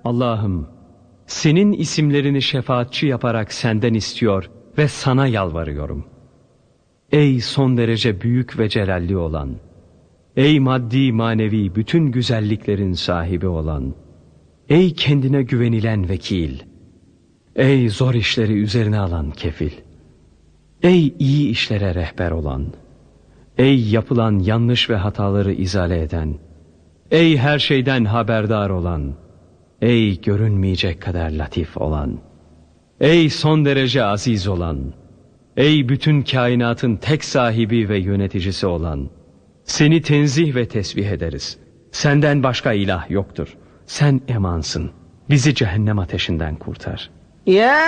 Allah'ım, senin isimlerini şefaatçi yaparak senden istiyor ve sana yalvarıyorum. Ey son derece büyük ve celalli olan, ey maddi manevi bütün güzelliklerin sahibi olan, ey kendine güvenilen vekil, ey zor işleri üzerine alan kefil, ey iyi işlere rehber olan, ey yapılan yanlış ve hataları izale eden, ey her şeyden haberdar olan, ey görünmeyecek kadar latif olan, ey son derece aziz olan, ey bütün kainatın tek sahibi ve yöneticisi olan, seni tenzih ve tesbih ederiz. Senden başka ilah yoktur. Sen emansın. Bizi cehennem ateşinden kurtar. Ya